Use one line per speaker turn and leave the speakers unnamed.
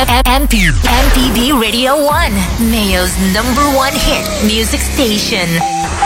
MPB Radio 1, Mayo's #1 hit music station.